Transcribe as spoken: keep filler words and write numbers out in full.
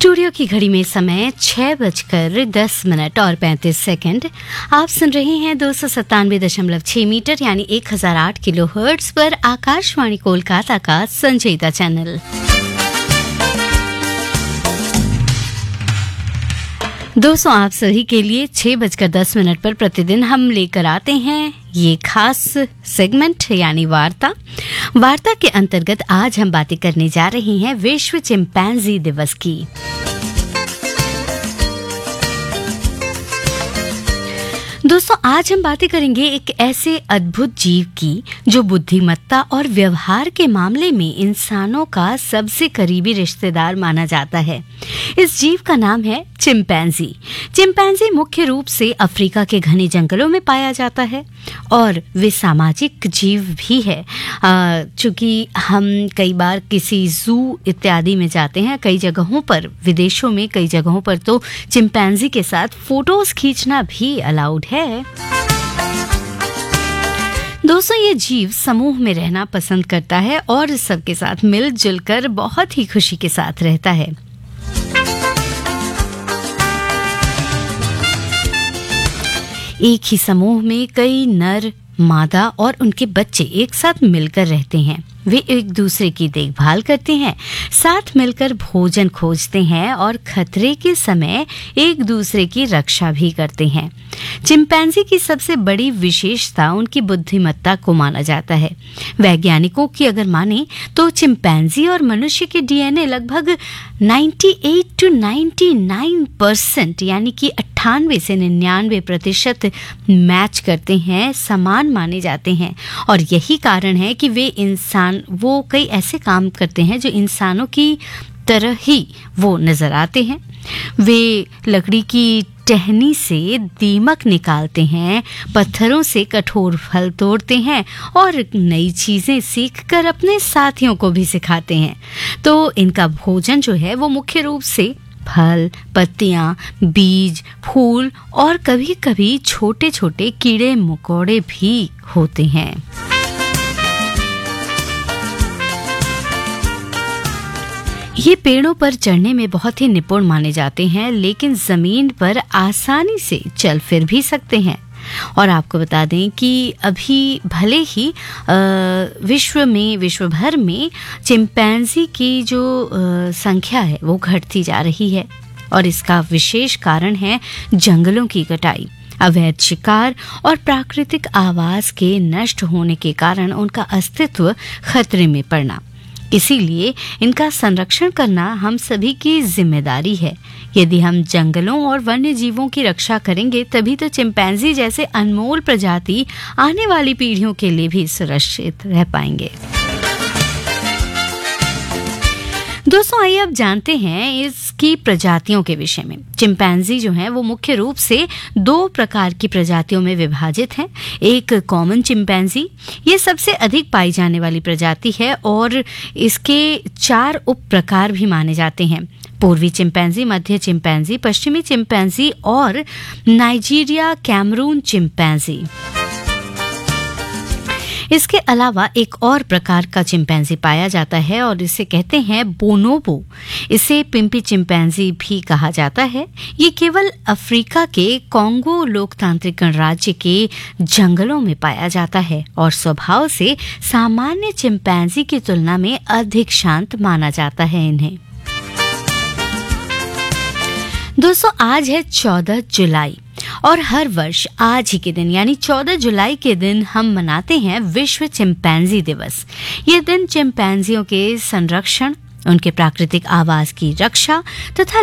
Studio की घड़ी में समय छह बजकर दस मिनट और पैंतीस सेकंड। आप सुन रहे हैं दो सौ सत्तानवे दशमलव छह मीटर यानी एक हजार आठ किलो हर्ट्ज पर आकाशवाणी कोलकाता का संजीदा चैनल। दोस्तों, आप सभी के लिए छह बजकर दस मिनट पर प्रतिदिन हम लेकर आते हैं ये खास सेगमेंट यानी वार्ता। वार्ता के अंतर्गत आज हम बातें करने जा रहे हैं विश्व चिंपैंजी दिवस की। दोस्तों, आज हम बातें करेंगे एक ऐसे अद्भुत जीव की जो बुद्धिमत्ता और व्यवहार के मामले में इंसानों का सबसे करीबी रिश्तेदार माना जाता है। इस जीव का नाम है चिंपैंजी। चिंपैंजी मुख्य रूप से अफ्रीका के घने जंगलों में पाया जाता है और वे सामाजिक जीव भी है। चूंकि हम कई बार किसी जू इत्यादि में जाते हैं, कई जगहों पर, विदेशों में कई जगहों पर तो चिंपैंजी के साथ फोटोज खींचना भी अलाउड है। दोस्तों, ये जीव समूह में रहना पसंद करता है और सबके साथ मिलजुल कर बहुत ही खुशी के साथ रहता है। एक ही समूह में कई नर, मादा और उनके बच्चे एक साथ मिलकर रहते हैं। वे एक दूसरे की देखभाल करते हैं, साथ मिलकर भोजन खोजते हैं और खतरे के समय एक दूसरे की रक्षा भी करते हैं। चिंपैंजी की सबसे बड़ी विशेषता उनकी बुद्धिमत्ता को माना जाता है। वैज्ञानिकों की अगर माने तो चिंपैंजी और मनुष्य के डीएनए लगभग अट्ठानवे टू निन्यानवे परसेंट यानी कि अट्ठानवे से निन्यानवे प्रतिशत मैच करते हैं, समान माने जाते हैं। और यही कारण है कि वे इंसान वो कई ऐसे काम करते हैं जो इंसानों की तरह ही वो नजर आते हैं। वे लकड़ी की टहनी से दीमक निकालते हैं, पत्थरों से कठोर फल तोड़ते हैं और नई चीजें सीखकर अपने साथियों को भी सिखाते हैं। तो इनका भोजन जो है वो मुख्य रूप से फल, पत्तियां, बीज, फूल और कभी-कभी छोटे-छोटे कीड़े मकोड़े भी होते हैं। ये पेड़ों पर चढ़ने में बहुत ही निपुण माने जाते हैं, लेकिन जमीन पर आसानी से चल फिर भी सकते हैं। और आपको बता दें कि अभी भले ही विश्व में विश्व भर में चिंपैंजी की जो संख्या है वो घटती जा रही है और इसका विशेष कारण है जंगलों की कटाई, अवैध शिकार और प्राकृतिक आवास के नष्ट होने के कारण उनका अस्तित्व खतरे में पड़ना। इसीलिए इनका संरक्षण करना हम सभी की जिम्मेदारी है। यदि हम जंगलों और वन्य जीवों की रक्षा करेंगे तभी तो चिंपैंजी जैसे अनमोल प्रजाति आने वाली पीढ़ियों के लिए भी सुरक्षित रह पाएंगे। दोस्तों, आइए अब जानते हैं इसकी प्रजातियों के विषय में। चिंपैंजी जो है वो मुख्य रूप से दो प्रकार की प्रजातियों में विभाजित हैं। एक कॉमन चिंपैंजी, ये सबसे अधिक पाई जाने वाली प्रजाति है और इसके चार उप प्रकार भी माने जाते हैं। पूर्वी चिंपैंजी, मध्य चिंपैंजी, पश्चिमी चिंपैंजी और नाइजीरिया कैमरून चिंपैंजी। इसके अलावा एक और प्रकार का चिंपैंजी पाया जाता है और इसे कहते हैं बोनोबो। इसे पिंपी चिंपैंजी भी कहा जाता है। ये केवल अफ्रीका के कॉन्गो लोकतांत्रिक गणराज्य के जंगलों में पाया जाता है और स्वभाव से सामान्य चिंपैंजी की तुलना में अधिक शांत माना जाता है इन्हें। दोस्तों, आज है चौदह जुलाई और हर वर्ष आज ही के दिन यानी चौदह जुलाई के दिन हम मनाते हैं विश्व चिंपैंजी दिवस। ये दिन चिंपैंजियों के संरक्षण, उनके प्राकृतिक आवास की रक्षा तथा